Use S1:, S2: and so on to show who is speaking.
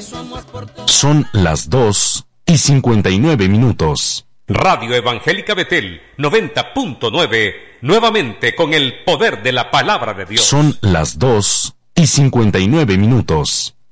S1: Son las 2:59.
S2: Radio Evangélica Betel 90.9, nuevamente con el poder de la palabra de Dios.
S1: Son las 2:59.